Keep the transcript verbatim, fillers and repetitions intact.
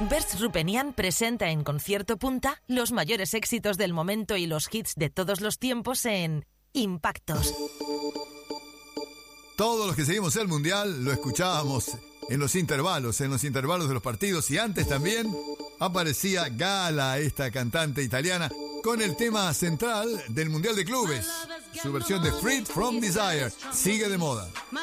Berz Rupenian presenta en Concierto Punta los mayores éxitos del momento y los hits de todos los tiempos en Impactos. Todos los que seguimos el Mundial lo escuchábamos en los intervalos, en los intervalos de los partidos, y antes también aparecía Gala, esta cantante italiana, con el tema central del Mundial de Clubes. Su versión de Freed from Desire sigue de moda.